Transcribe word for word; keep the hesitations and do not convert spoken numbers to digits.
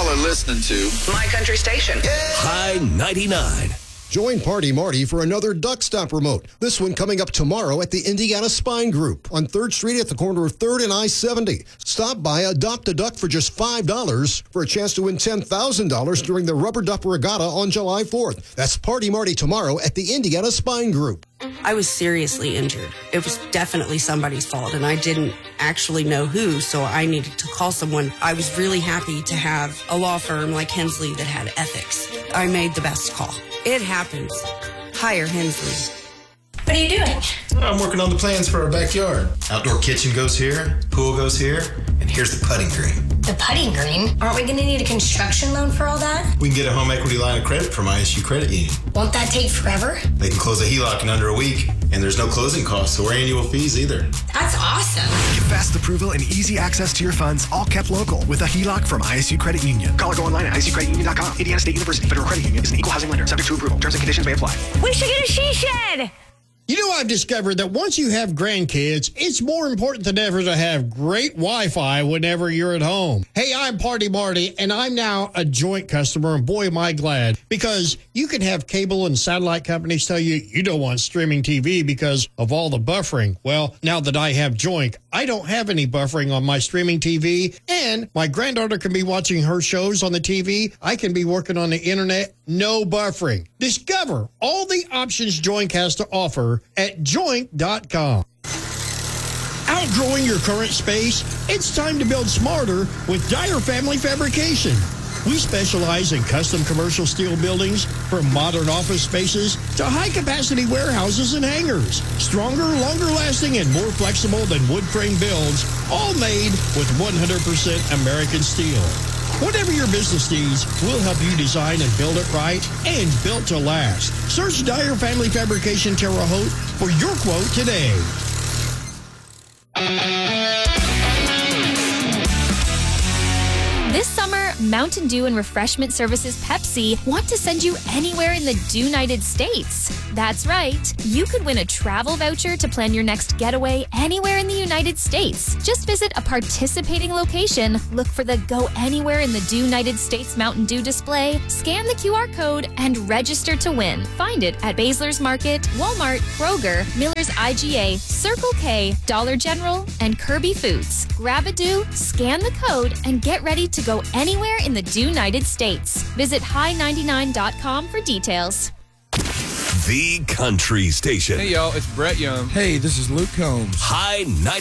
Y'all are listening to My Country Station. High ninety-nine. Join Party Marty for another Duck Stop remote. This one coming up tomorrow at the Indiana Spine Group on third Street at the corner of third and I seventy. Stop by, adopt a duck for just five dollars for a chance to win ten thousand dollars during the Rubber Duck Regatta on July fourth. That's Party Marty tomorrow at the Indiana Spine Group. I was seriously injured. It was definitely somebody's fault, and I didn't actually know who, so I needed to call someone. I was really happy to have a law firm like Hensley that had ethics. I made the best call. It happens. Hire Hensley. What are you doing? I'm working on the plans for our backyard. Outdoor kitchen goes here, pool goes here, and here's the putting green. The putting green? Aren't we going to need a construction loan for all that? We can get a home equity line of credit from I S U Credit Union. Won't that take forever? They can close a H E L O C in under a week, and there's no closing costs or annual fees either. That's awesome. Get fast approval and easy access to your funds, all kept local, with a H E L O C from I S U Credit Union. Call or go online at I S U credit union dot com. Indiana State University Federal Credit Union is an equal housing lender, subject to approval. Terms and conditions may apply. We should get a she shed. You know, I've discovered that once you have grandkids, it's more important than ever to have great Wi-Fi whenever you're at home. Hey, I'm Party Marty, and I'm now a Joint customer, and boy, am I glad, because you can have cable and satellite companies tell you you don't want streaming T V because of all the buffering. Well, now that I have Joint, I don't have any buffering on my streaming T V, and my granddaughter can be watching her shows on the T V. I can be working on the internet, no buffering. Discover all the options Joint has to offer at joint dot com. Outgrowing your current space? It's time to build smarter with Dyer Family Fabrication. We specialize in custom commercial steel buildings, from modern office spaces to high-capacity warehouses and hangars. Stronger, longer-lasting, and more flexible than wood frame builds, all made with one hundred percent American steel. Whatever your business needs, we'll help you design and build it right and built to last. Search Dyer Family Fabrication Terre Haute for your quote today. This summer, Mountain Dew and Refreshment Services Pepsi want to send you anywhere in the United States. That's right. You could win a travel voucher to plan your next getaway anywhere in the United States. Just visit a participating location, look for the Go Anywhere in the United States Mountain Dew display, scan the Q R code, and register to win. Find it at Basler's Market, Walmart, Kroger, Miller's I G A, Circle K, Dollar General, and Kirby Foods. Grab a Dew, scan the code, and get ready to go anywhere in the United States. Visit high ninety-nine dot com for details. The Country Station. Hey, y'all, it's Brett Young. Hey, this is Luke Combs. High ninety-nine.